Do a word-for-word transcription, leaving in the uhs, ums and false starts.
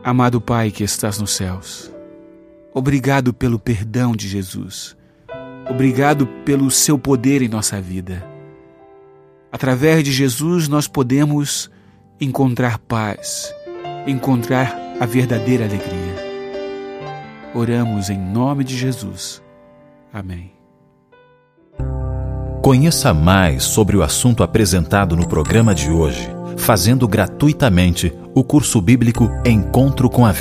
Amado Pai que estás nos céus, obrigado pelo perdão de Jesus. Obrigado pelo seu poder em nossa vida. Através de Jesus nós podemos encontrar paz, encontrar a verdadeira alegria. Oramos em nome de Jesus. Amém. Conheça mais sobre o assunto apresentado no programa de hoje, fazendo gratuitamente o curso bíblico Encontro com a